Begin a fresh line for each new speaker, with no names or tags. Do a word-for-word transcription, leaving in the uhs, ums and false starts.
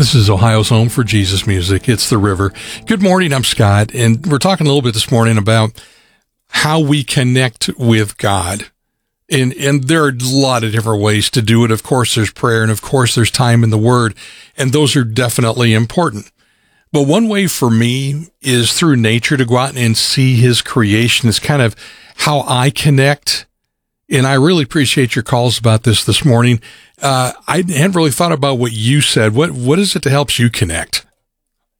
This is Ohio's home for Jesus music. It's The River. Good morning. I'm Scott, and we're talking a little bit this morning about how we connect with God. And, and there are a lot of different ways to do it. Of course, there's prayer, and of course, there's time in the Word, and those are definitely important. But one way for me is through nature to go out and see His creation. It's kind of how I connect. And I really appreciate your calls about this this morning. Uh, I hadn't really thought about what you said. What, what is it that helps you connect?